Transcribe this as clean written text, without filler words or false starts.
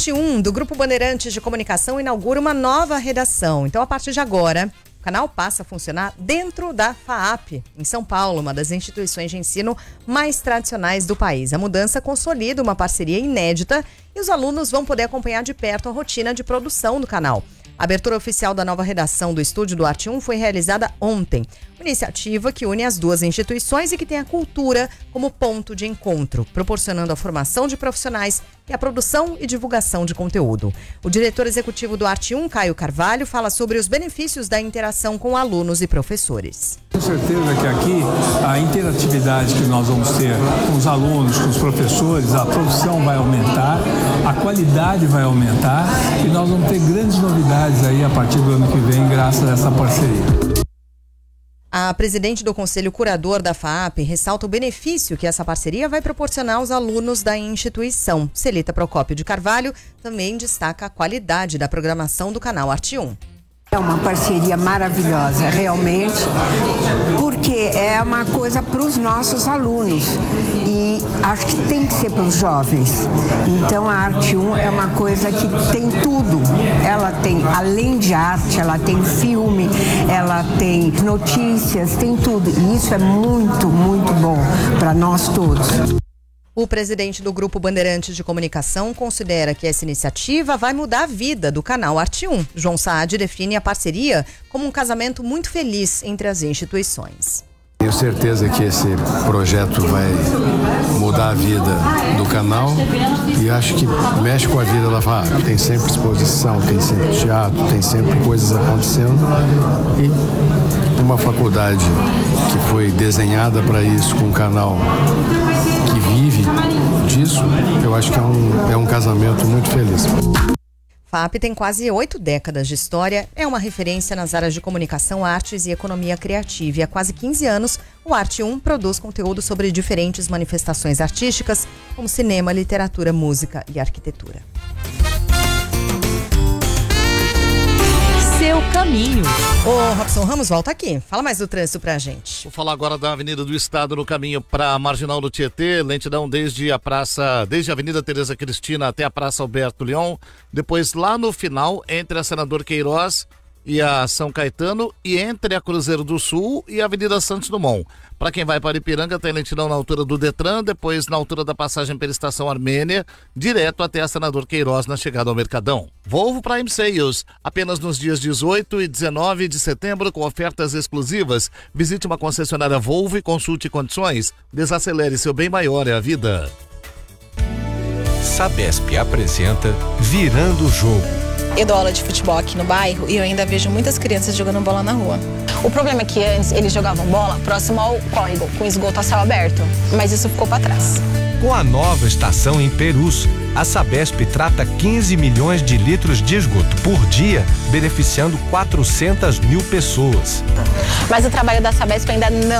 Arte 1 do Grupo Bandeirantes de Comunicação inaugura uma nova redação. Então, a partir de agora, o canal passa a funcionar dentro da FAAP, em São Paulo, uma das instituições de ensino mais tradicionais do país. A mudança consolida uma parceria inédita e os alunos vão poder acompanhar de perto a rotina de produção do canal. A abertura oficial da nova redação do estúdio do Arte 1 foi realizada ontem. Uma iniciativa que une as duas instituições e que tem a cultura como ponto de encontro, proporcionando a formação de profissionais e a produção e divulgação de conteúdo. O diretor executivo do Arte 1, Caio Carvalho, fala sobre os benefícios da interação com alunos e professores. Tenho certeza que aqui a interatividade que nós vamos ter com os alunos, com os professores, a produção vai aumentar, a qualidade vai aumentar e nós vamos ter grandes novidades aí a partir do ano que vem, graças a essa parceria. A presidente do Conselho Curador da FAAP ressalta o benefício que essa parceria vai proporcionar aos alunos da instituição. Celita Procópio de Carvalho também destaca a qualidade da programação do canal Arte 1. É uma parceria maravilhosa, realmente, porque é uma coisa para os nossos alunos e acho que tem que ser para os jovens. Então a Arte 1 é uma coisa que tem tudo. Ela tem, além de arte, ela tem filme, ela tem notícias, tem tudo. E isso é muito, muito bom para nós todos. O presidente do Grupo Bandeirantes de Comunicação considera que essa iniciativa vai mudar a vida do canal Arte 1. João Saad define a parceria como um casamento muito feliz entre as instituições. Tenho certeza que esse projeto vai mudar a vida do canal e acho que mexe com a vida da FAAP. Tem sempre exposição, tem sempre teatro, tem sempre coisas acontecendo e uma faculdade que foi desenhada para isso, com um canal que vive disso, eu acho que é um casamento muito feliz. FAAP tem quase 8 décadas de história, é uma referência nas áreas de comunicação, artes e economia criativa. E há quase 15 anos, o Arte 1 produz conteúdo sobre diferentes manifestações artísticas, como cinema, literatura, música e arquitetura. Seu caminho. Ô, Robson Ramos, volta aqui. Fala mais do trânsito pra gente. Vou falar agora da Avenida do Estado no caminho para a Marginal do Tietê, lentidão desde a Avenida Tereza Cristina até a Praça Alberto Leão, depois lá no final, entre a Senador Queiroz e a São Caetano e entre a Cruzeiro do Sul e a Avenida Santos Dumont. Para quem vai para Ipiranga, tem lentidão na altura do Detran, depois na altura da passagem pela Estação Armênia, direto até a Senador Queiroz na chegada ao Mercadão. Volvo Prime Sales, apenas nos dias 18 e 19 de setembro com ofertas exclusivas. Visite uma concessionária Volvo e consulte condições. Desacelere, seu bem maior é a vida. Sabesp apresenta Virando o Jogo. Eu dou aula de futebol aqui no bairro e eu ainda vejo muitas crianças jogando bola na rua. O problema é que antes eles jogavam bola próximo ao córrego, com esgoto a céu aberto, mas isso ficou para trás. Com a nova estação em Perus, a Sabesp trata 15 milhões de litros de esgoto por dia, beneficiando 400 mil pessoas. Mas o trabalho da Sabesp ainda não